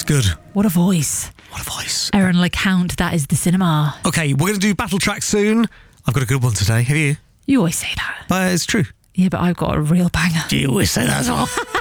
good. What a voice. What a voice. Erin LeCount, that is the cinema. Okay, we're going to do battle track soon. I've got a good one today. Have you? You always say that. But it's true. Yeah, but I've got a real banger. Do you always say that as well?